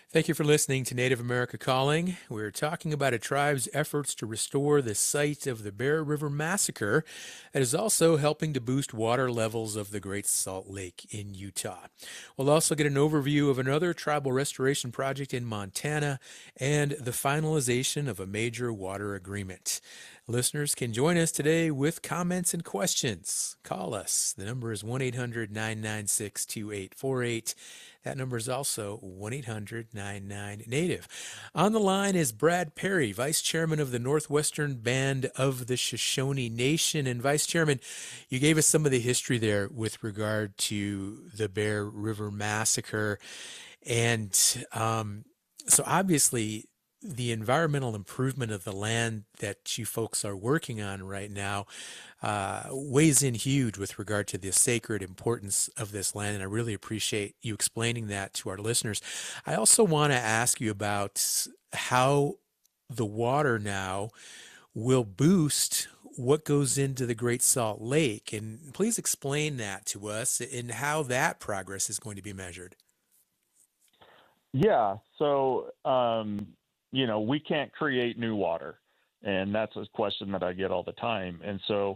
Thank you for listening to Native America Calling. We're talking about a tribe's efforts to restore the site of the Bear River Massacre that is also helping to boost water levels of the Great Salt Lake in Utah. We'll also get an overview of another tribal restoration project in Montana and the finalization of a major water agreement. Listeners can join us today with comments and questions. Call us. The number is 1 800 996 2848. That number is also 1 800 99 Native. On the line is Brad Perry, Vice Chairman of the Northwestern Band of the Shoshone Nation. And Vice Chairman, you gave us some of the history there with regard to the Bear River Massacre. And so obviously, the environmental improvement of the land that you folks are working on right now weighs in huge with regard to the sacred importance of this land, and I really appreciate you explaining that to our listeners. I also want to ask you about how the water now will boost what goes into the Great Salt Lake, and please explain that to us and how that progress is going to be measured. Yeah. So, we can't create new water. And that's a question that I get all the time. And so,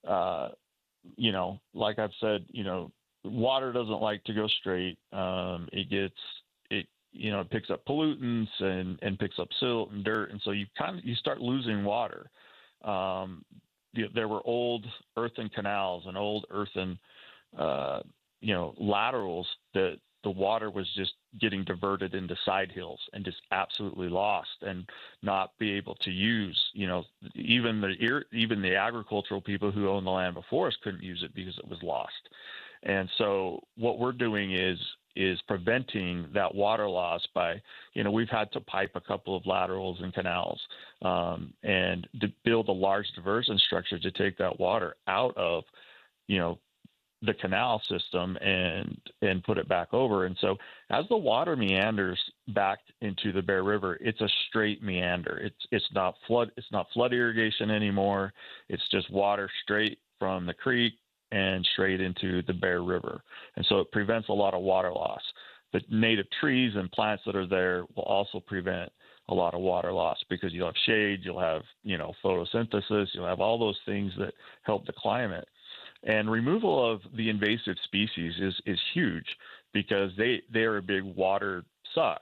like I've said, water doesn't like to go straight. It picks up pollutants and picks up silt and dirt. And so you start losing water. There were old earthen canals and old earthen, laterals that the water was just getting diverted into side hills and just absolutely lost and not be able to use. Even the agricultural people who owned the land before us couldn't use it because it was lost. And so what we're doing is preventing that water loss by, we've had to pipe a couple of laterals and canals and to build a large diversion structure to take that water out of, the canal system and put it back over. And so as the water meanders back into the Bear River, it's a straight meander. It's not flood irrigation anymore. It's just water straight from the creek and straight into the Bear River. And so it prevents a lot of water loss. The native trees and plants that are there will also prevent a lot of water loss because you'll have shade, you'll have, photosynthesis, you'll have all those things that help the climate. And removal of the invasive species is huge because they're a big water suck.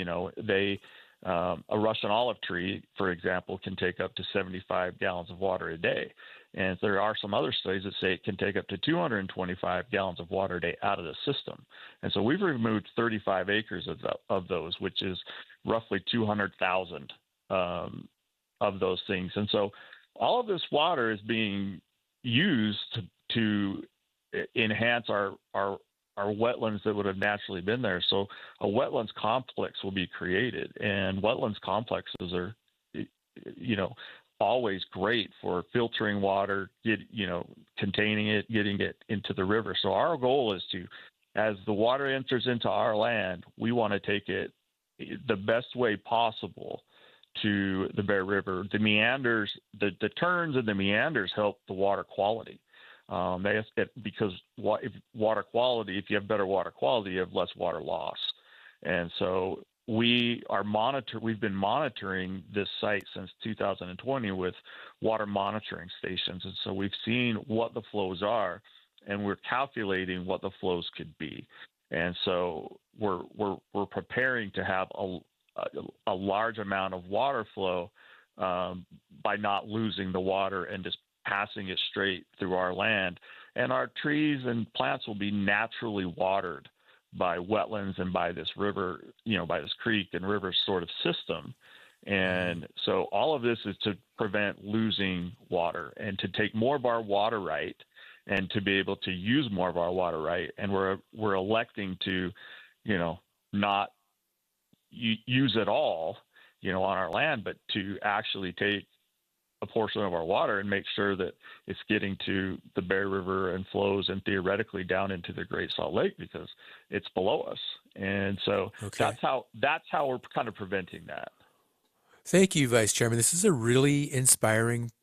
A Russian olive tree, for example, can take up to 75 gallons of water a day. And there are some other studies that say it can take up to 225 gallons of water a day out of the system. And so we've removed 35 acres of those, which is roughly 200,000 of those things. And so all of this water is being used to enhance our wetlands that would have naturally been there. So a wetlands complex will be created, and wetlands complexes are, always great for filtering water, containing it, getting it into the river. So our goal is to, as the water enters into our land, we want to take it the best way possible to the Bear River. The meanders, the turns and the meanders help the water quality. Because if you have better water quality, you have less water loss. And so we've been monitoring this site since 2020 with water monitoring stations. And so we've seen what the flows are, and we're calculating what the flows could be. And so we're preparing to have a large amount of water flow by not losing the water and just passing it straight through our land. And our trees and plants will be naturally watered by wetlands and by this river, by this creek and river sort of system. And so all of this is to prevent losing water and to take more of our water right and to be able to use more of our water right. And we're electing to, not use it all, on our land, but to actually take a portion of our water and make sure that it's getting to the Bear River and flows and theoretically down into the Great Salt Lake because it's below us. And so that's how we're kind of preventing that. Thank you, Vice Chairman. This is a really inspiring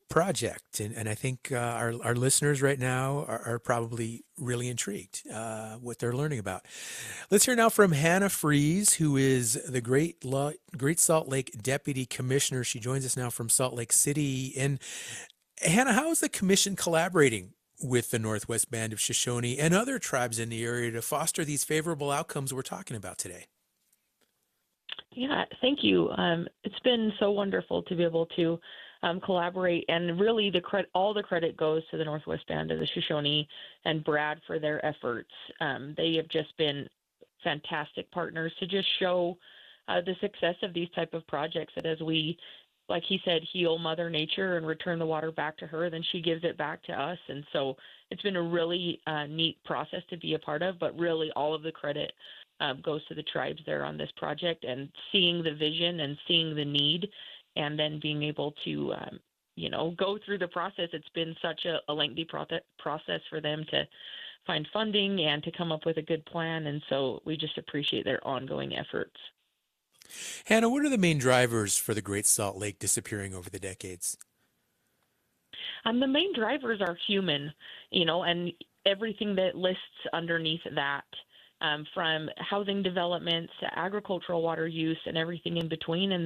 project, and I think our listeners right now are probably really intrigued what they're learning about. Let's hear now from Hannah Fries, who is the Great Salt Lake Deputy Commissioner. She joins us now from Salt Lake City. And Hannah, how is the commission collaborating with the Northwest Band of Shoshone and other tribes in the area to foster these favorable outcomes we're talking about today? Yeah, thank you. It's been so wonderful to be able to collaborate, and really all the credit goes to the Northwest Band of the Shoshone and Brad for their efforts. They have just been fantastic partners to just show the success of these type of projects. That as we, like he said, heal Mother Nature and return the water back to her, then she gives it back to us. And so it's been a really neat process to be a part of. But really, all of the credit goes to the tribes there on this project, and seeing the vision and seeing the need, and then being able to, go through the process. It's been such a lengthy process for them to find funding and to come up with a good plan. And so we just appreciate their ongoing efforts. Hannah, what are the main drivers for the Great Salt Lake disappearing over the decades? The main drivers are human, and everything that lists underneath that. From housing developments to agricultural water use and everything in between. And